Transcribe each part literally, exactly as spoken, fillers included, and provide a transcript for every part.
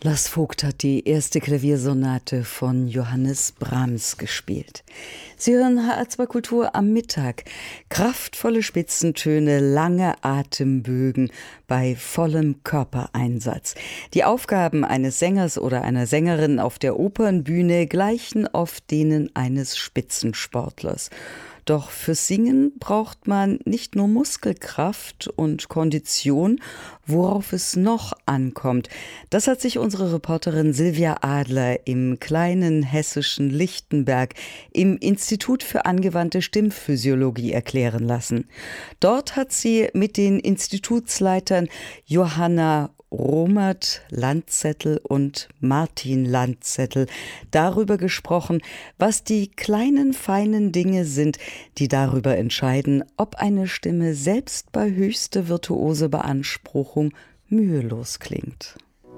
Lars Vogt hat die erste Klaviersonate von Johannes Brahms gespielt. Sie hören H R zwei Kultur am Mittag. Kraftvolle Spitzentöne, lange Atembögen bei vollem Körpereinsatz. Die Aufgaben eines Sängers oder einer Sängerin auf der Opernbühne gleichen oft denen eines Spitzensportlers. Doch fürs Singen braucht man nicht nur Muskelkraft und Kondition, worauf es noch ankommt. Das hat sich unsere Reporterin Silvia Adler im kleinen hessischen Lichtenberg im Institut für angewandte Stimmphysiologie erklären lassen. Dort hat sie mit den Institutsleitern Johanna Romert-Landzettel und Martin Landzettel darüber gesprochen, was die kleinen, feinen Dinge sind, die darüber entscheiden, ob eine Stimme selbst bei höchster virtuose Beanspruchung mühelos klingt.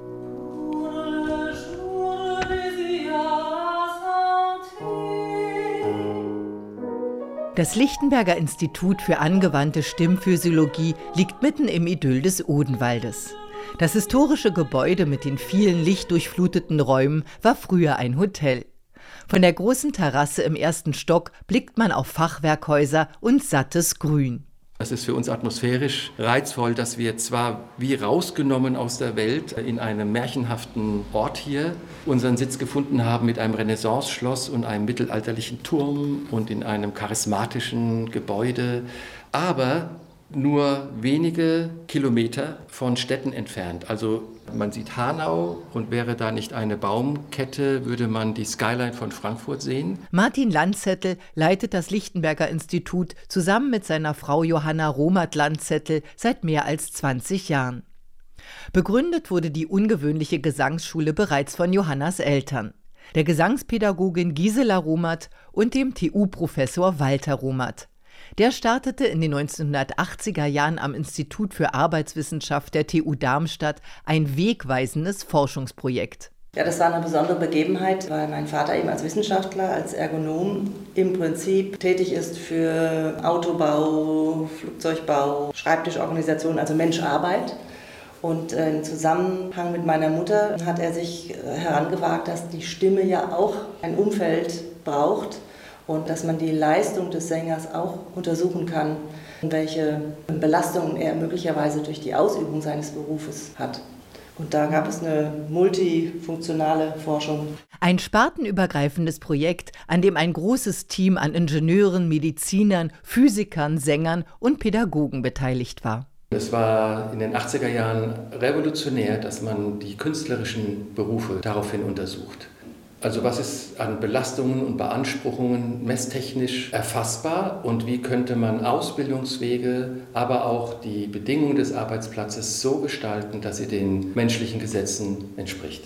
Das Lichtenberger Institut für angewandte Stimmphysiologie liegt mitten im Idyll des Odenwaldes. Das historische Gebäude mit den vielen lichtdurchfluteten Räumen war früher ein Hotel. Von der großen Terrasse im ersten Stock blickt man auf Fachwerkhäuser und sattes Grün. Es ist für uns atmosphärisch reizvoll, dass wir zwar wie rausgenommen aus der Welt in einem märchenhaften Ort hier unseren Sitz gefunden haben mit einem Renaissance-Schloss und einem mittelalterlichen Turm und in einem charismatischen Gebäude, aber nur wenige Kilometer von Städten entfernt. Also man sieht Hanau und wäre da nicht eine Baumkette, würde man die Skyline von Frankfurt sehen. Martin Landzettel leitet das Lichtenberger Institut zusammen mit seiner Frau Johanna Romert-Landzettel seit mehr als zwanzig Jahren. Begründet wurde die ungewöhnliche Gesangsschule bereits von Johannas Eltern, der Gesangspädagogin Gisela Romert und dem T U-Professor Walter Romert. Der startete in den neunzehnhundertachtziger Jahren am Institut für Arbeitswissenschaft der T U Darmstadt ein wegweisendes Forschungsprojekt. Ja, das war eine besondere Begebenheit, weil mein Vater eben als Wissenschaftler, als Ergonom im Prinzip tätig ist für Autobau, Flugzeugbau, Schreibtischorganisation, also Mensch-Arbeit. Und im Zusammenhang mit meiner Mutter hat er sich herangewagt, dass die Stimme ja auch ein Umfeld braucht. Und dass man die Leistung des Sängers auch untersuchen kann, welche Belastungen er möglicherweise durch die Ausübung seines Berufes hat. Und da gab es eine multifunktionale Forschung. Ein spartenübergreifendes Projekt, an dem ein großes Team an Ingenieuren, Medizinern, Physikern, Sängern und Pädagogen beteiligt war. Es war in den achtziger Jahren revolutionär, dass man die künstlerischen Berufe daraufhin untersucht. Also was ist an Belastungen und Beanspruchungen messtechnisch erfassbar und wie könnte man Ausbildungswege, aber auch die Bedingungen des Arbeitsplatzes so gestalten, dass sie den menschlichen Gesetzen entspricht.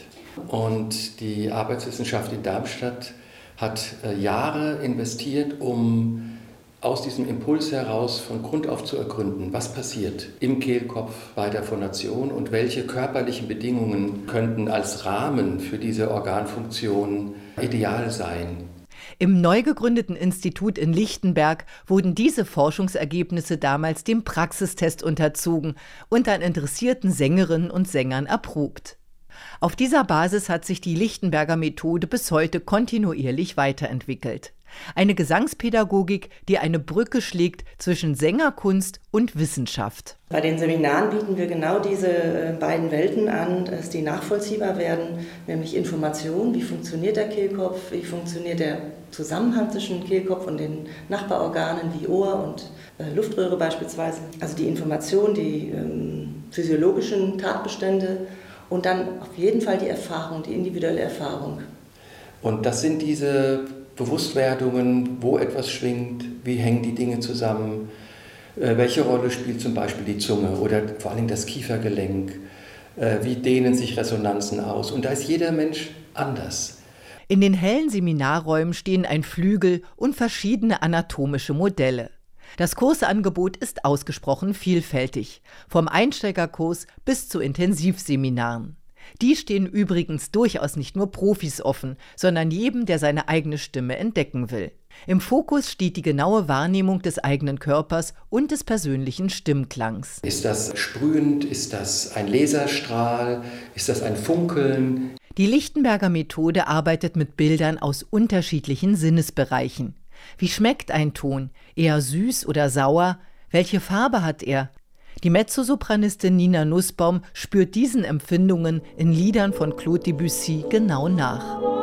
Und die Arbeitswissenschaft in Darmstadt hat Jahre investiert, um aus diesem Impuls heraus von Grund auf zu ergründen, was passiert im Kehlkopf bei der Phonation und welche körperlichen Bedingungen könnten als Rahmen für diese Organfunktion ideal sein. Im neu gegründeten Institut in Lichtenberg wurden diese Forschungsergebnisse damals dem Praxistest unterzogen und an interessierten Sängerinnen und Sängern erprobt. Auf dieser Basis hat sich die Lichtenberger Methode bis heute kontinuierlich weiterentwickelt. Eine Gesangspädagogik, die eine Brücke schlägt zwischen Sängerkunst und Wissenschaft. Bei den Seminaren bieten wir genau diese beiden Welten an, dass die nachvollziehbar werden, nämlich Information, wie funktioniert der Kehlkopf, wie funktioniert der Zusammenhang zwischen Kehlkopf und den Nachbarorganen wie Ohr und äh, Luftröhre beispielsweise. Also die Information, die ähm, physiologischen Tatbestände und dann auf jeden Fall die Erfahrung, die individuelle Erfahrung. Und das sind diese Bewusstwerdungen, wo etwas schwingt, wie hängen die Dinge zusammen, äh, welche Rolle spielt zum Beispiel die Zunge oder vor allem das Kiefergelenk, äh, wie dehnen sich Resonanzen aus. Und da ist jeder Mensch anders. In den hellen Seminarräumen stehen ein Flügel und verschiedene anatomische Modelle. Das Kursangebot ist ausgesprochen vielfältig, vom Einsteigerkurs bis zu Intensivseminaren. Die stehen übrigens durchaus nicht nur Profis offen, sondern jedem, der seine eigene Stimme entdecken will. Im Fokus steht die genaue Wahrnehmung des eigenen Körpers und des persönlichen Stimmklangs. Ist das sprühend? Ist das ein Laserstrahl? Ist das ein Funkeln? Die Lichtenberger Methode arbeitet mit Bildern aus unterschiedlichen Sinnesbereichen. Wie schmeckt ein Ton? Eher süß oder sauer? Welche Farbe hat er? Die Mezzosopranistin Nina Nussbaum spürt diesen Empfindungen in Liedern von Claude Debussy genau nach.